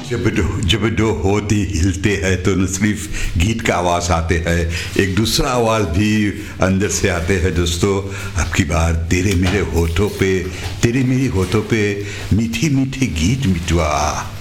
जब दो होठ हिलते हैं तो न सिर्फ गीत का आवाज़ आते हैं, एक दूसरा आवाज़ भी अंदर से आते हैं। दोस्तों, अब की बार तेरे मेरे होठों पे मीठी मीठी गीत मिटवा।